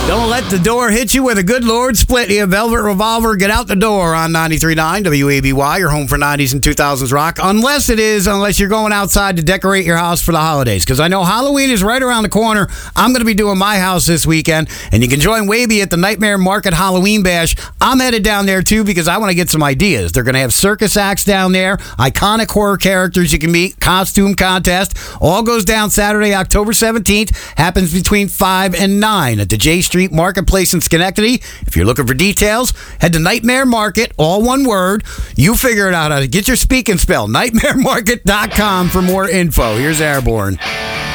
Don't let the door hit you with a good Lord split you. Velvet Revolver, get out the door on 93.9 WABY, your home for 90s and 2000s rock. Unless you're going outside to decorate your house for the holidays. Because I know Halloween is right around the corner. I'm going to be doing my house this weekend. And you can join Waby at the Nightmare Market Halloween Bash. I'm headed down there too because I want to get some ideas. They're going to have circus acts down there, iconic horror characters you can meet, costume contest. All goes down Saturday, October 17th. Happens between 5 and 9 at the J Street Marketplace in Schenectady. If you're looking for details, head to Nightmare Market, all one word. You figure it out how to get your speak and spell. NightmareMarket.com for more info. Here's Airborne.